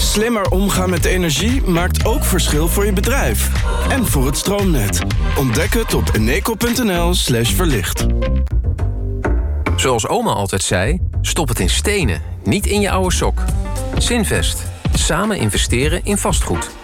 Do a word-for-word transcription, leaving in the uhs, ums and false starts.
Slimmer omgaan met energie maakt ook verschil voor je bedrijf. En voor het stroomnet. Ontdek het op eneco.nl slash verlicht. Zoals oma altijd zei, stop het in stenen, niet in je oude sok. Zinvest. Samen investeren in vastgoed.